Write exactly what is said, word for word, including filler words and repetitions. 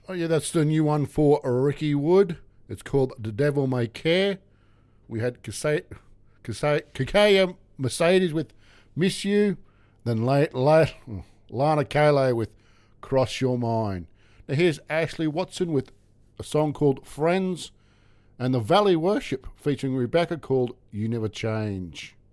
Oh, yeah, that's the new one for Ricky Wood. It's called The Devil May Care. We had Kakaya Mercedes with Miss You, then La- La- Lana Kale with Cross Your Mind. Now here's Ashley Watson with a song called Friends, and the Valley Worship featuring Rebecca called You Never Change.